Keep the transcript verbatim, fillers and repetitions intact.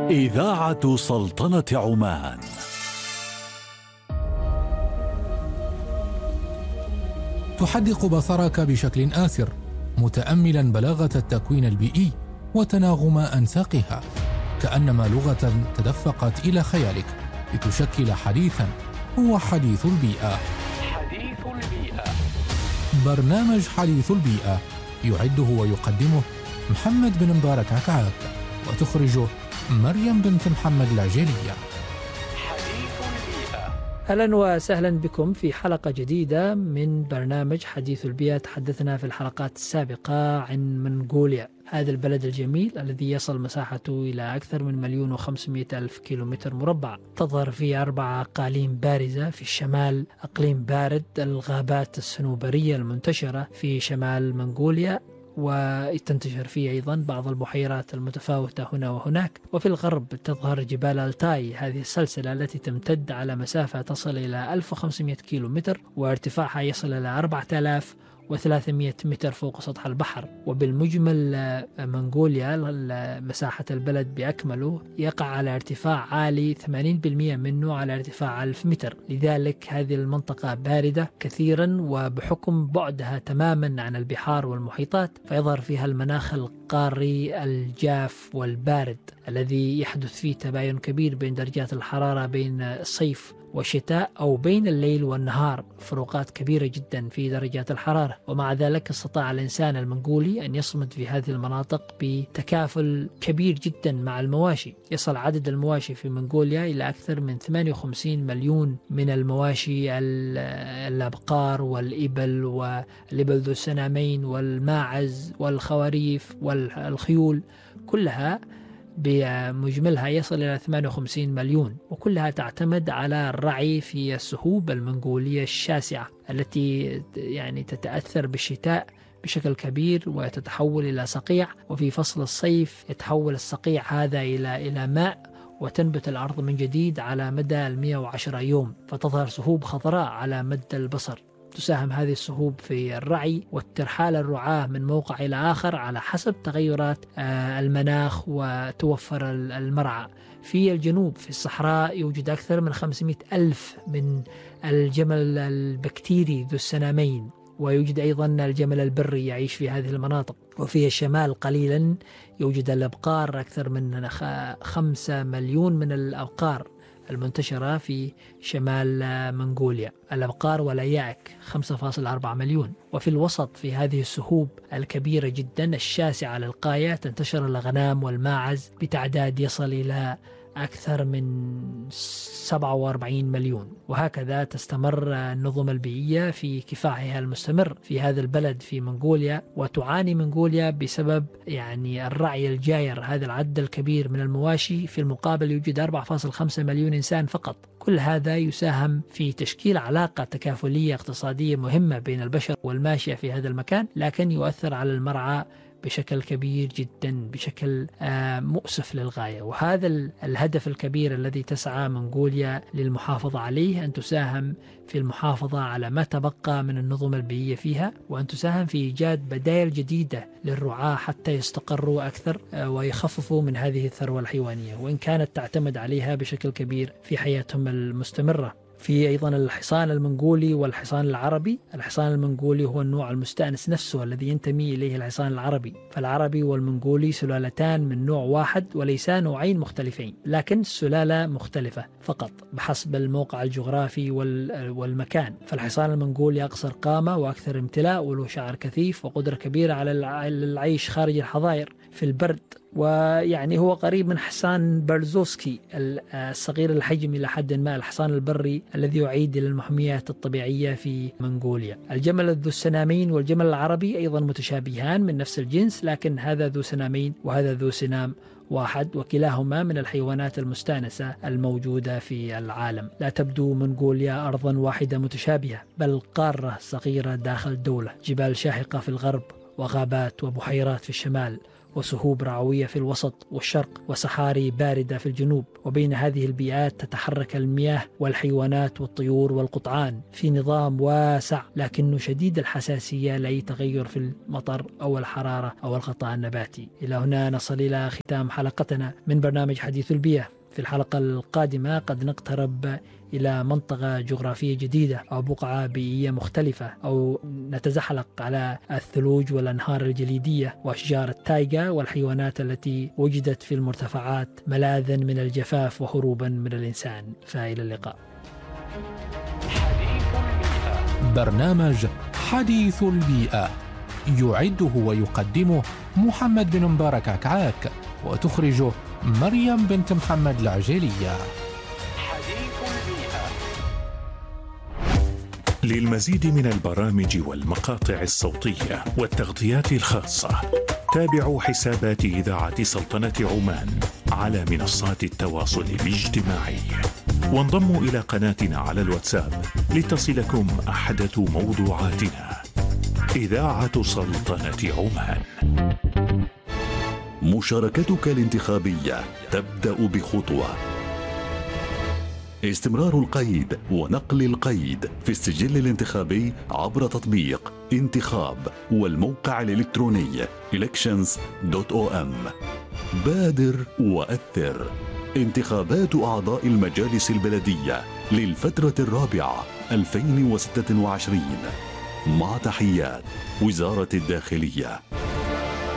إذاعة سلطنة عمان. تحدق بصرك بشكل آسر متأملا بلاغة التكوين البيئي وتناغم أنساقها، كأنما لغة تدفقت إلى خيالك لتشكل حديثا هو حديث البيئة. حديث البيئة، برنامج حديث البيئة يعده ويقدمه محمد بن مبارك عكعاك، وتخرجه مريم بنت محمد العجيلية. حديث البيئة. أهلا وسهلا بكم في حلقة جديدة من برنامج حديث البيئة. تحدثنا في الحلقات السابقة عن منغوليا، هذا البلد الجميل الذي يصل مساحته إلى أكثر من مليون وخمسمائة ألف كيلومتر مربع. تظهر فيه أربع أقاليم بارزة. في الشمال أقليم بارد، الغابات الصنوبرية المنتشرة في شمال منغوليا، وتنتشر فيه أيضا بعض البحيرات المتفاوتة هنا وهناك. وفي الغرب تظهر جبال التاي، هذه السلسلة التي تمتد على مسافة تصل إلى ألف وخمسمائة كيلومتر، وارتفاعها يصل إلى أربعة آلاف وثلاثمائة متر فوق سطح البحر. وبالمجمل منغوليا مساحة البلد بأكمله يقع على ارتفاع عالي، ثمانين بالمئة منه على ارتفاع ألف متر. لذلك هذه المنطقة باردة كثيرا، وبحكم بعدها تماما عن البحار والمحيطات فيظهر فيها المناخ القاري الجاف والبارد الذي يحدث فيه تباين كبير بين درجات الحرارة بين الصيف والشتاء، أو بين الليل والنهار، فروقات كبيرة جدا في درجات الحرارة. ومع ذلك استطاع الإنسان المنغولي أن يصمد في هذه المناطق بتكافل كبير جدا مع المواشي. يصل عدد المواشي في منغوليا إلى أكثر من ثمانية وخمسين مليون من المواشي، الأبقار والإبل والإبل ذو السنامين والماعز والخواريف والخيول، كلها بمجملها يصل إلى ثمانية وخمسين مليون، وكلها تعتمد على الرعي في السهوب المنغولية الشاسعة التي يعني تتأثر بالشتاء بشكل كبير وتتحول إلى صقيع، وفي فصل الصيف يتحول الصقيع هذا إلى إلى ماء، وتنبت الأرض من جديد على مدى مئة وعشرة يوم، فتظهر سهوب خضراء على مد البصر. تساهم هذه السهوب في الرعي والترحال الرعاة من موقع إلى آخر على حسب تغيرات المناخ، وتوفر المرعى. في الجنوب في الصحراء يوجد أكثر من خمسمائة ألف من الجمل البكتيري ذو السنامين، ويوجد أيضا الجمل البري يعيش في هذه المناطق. وفي الشمال قليلا يوجد الأبقار، أكثر من خمسة مليون من الأبقار المنتشرة في شمال منغوليا، الأبقار والأياك خمسة فاصلة أربعة مليون. وفي الوسط في هذه السهوب الكبيرة جدا الشاسعة للغاية تنتشر الغنم والماعز بتعداد يصل إلى أكثر من سبعة وأربعين مليون. وهكذا تستمر النظم البيئية في كفاحها المستمر في هذا البلد في منغوليا. وتعاني منغوليا بسبب يعني الرعي الجائر، هذا العدد الكبير من المواشي، في المقابل يوجد أربعة فاصلة خمسة مليون إنسان فقط. كل هذا يساهم في تشكيل علاقة تكافلية اقتصادية مهمة بين البشر والماشية في هذا المكان، لكن يؤثر على المرعى بشكل كبير جدا، بشكل مؤسف للغاية. وهذا الهدف الكبير الذي تسعى منغوليا للمحافظة عليه، أن تساهم في المحافظة على ما تبقى من النظم البيئية فيها، وأن تساهم في إيجاد بدائل جديدة للرعاة حتى يستقروا أكثر ويخففوا من هذه الثروة الحيوانية، وإن كانت تعتمد عليها بشكل كبير في حياتهم المستمرة. في أيضا الحصان المنغولي والحصان العربي. الحصان المنغولي هو النوع المستأنس نفسه الذي ينتمي إليه الحصان العربي، فالعربي والمنغولي سلالتان من نوع واحد وليسا نوعين مختلفين، لكن السلالة مختلفة فقط بحسب الموقع الجغرافي والمكان. فالحصان المنغولي أقصر قامة وأكثر امتلاء، وله شعر كثيف وقدرة كبيرة على العيش خارج الحظائر في البرد، ويعني هو قريب من حصان برزوسكي الصغير الحجم إلى حد ما، الحصان البري الذي يعيد إلى المحميات الطبيعية في منغوليا. الجمل ذو السنامين والجمل العربي أيضا متشابهان من نفس الجنس، لكن هذا ذو سنامين وهذا ذو سنام واحد، وكلاهما من الحيوانات المستأنسة الموجودة في العالم. لا تبدو منغوليا أرضا واحدة متشابهة، بل قارة صغيرة داخل دولة، جبال شاهقة في الغرب وغابات وبحيرات في الشمال، وسهوب رعوية في الوسط والشرق وصحاري باردة في الجنوب، وبين هذه البيئات تتحرك المياه والحيوانات والطيور والقطعان في نظام واسع لكنه شديد الحساسية لأي تغير في المطر أو الحرارة أو الغطاء النباتي. إلى هنا نصل إلى ختام حلقتنا من برنامج حديث البيئة. في الحلقة القادمة قد نقترب إلى منطقة جغرافية جديدة أو بقعة بيئية مختلفة، أو نتزحلق على الثلوج والأنهار الجليدية وأشجار التايغا والحيوانات التي وجدت في المرتفعات ملاذا من الجفاف وهروبا من الإنسان. فإلى اللقاء. حديث البيئة. برنامج حديث البيئة يعده ويقدمه محمد بن مبارك عكعاك، وتخرجه مريم بنت محمد العجيلية. حديث البيئة. للمزيد من البرامج والمقاطع الصوتية والتغطيات الخاصة تابعوا حسابات إذاعة سلطنة عمان على منصات التواصل الاجتماعي، وانضموا إلى قناتنا على الواتساب لتصلكم أحدث موضوعاتنا. إذاعة سلطنة عمان. مشاركتك الانتخابية تبدأ بخطوة. استمرار القيد ونقل القيد في السجل الانتخابي عبر تطبيق انتخاب والموقع الإلكتروني elections دوت أو إم. بادر وأثر. انتخابات أعضاء المجالس البلدية للفترة الرابعة ألفين وستة وعشرين، مع تحيات وزارة الداخلية.